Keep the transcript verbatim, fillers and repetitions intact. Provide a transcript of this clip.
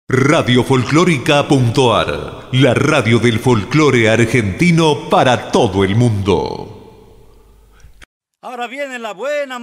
Radio Folclórica.ar, la radio del folclore argentino para todo el mundo. Ahora viene la buena